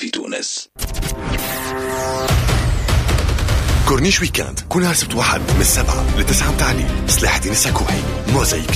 في تونس. كورنيش ويكاند كل نهار سبت واحد من 7 ل 9 متاع الليل. صلاح الدين السكوحي موزايك.